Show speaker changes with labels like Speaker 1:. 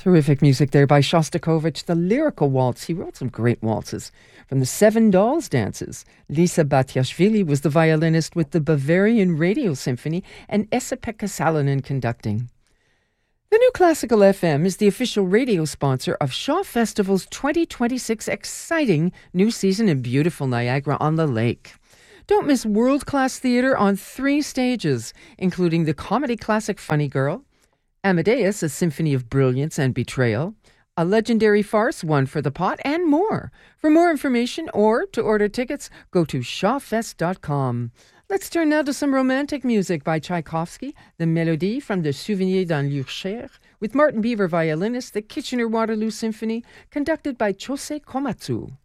Speaker 1: Terrific music there by Shostakovich, the lyrical waltz. He wrote some great waltzes. From the Seven Dolls dances, Lisa Batiashvili was the violinist with the Bavarian Radio Symphony and Esa-Pekka Salonen conducting. The New Classical FM is the official radio sponsor of Shaw Festival's 2026 exciting new season in beautiful Niagara-on-the-Lake. Don't miss world-class theatre on 3 stages, including the comedy classic Funny Girl, Amadeus, a symphony of brilliance and betrayal, a legendary farce, One for the Pot, and more. For more information or to order tickets, go to shawfest.com. Let's turn now to some romantic music by Tchaikovsky, the Mélodie from the Souvenir dans l'Urcher, with Martin Beaver violinist, the Kitchener-Waterloo Symphony, conducted by Chose Komatsu.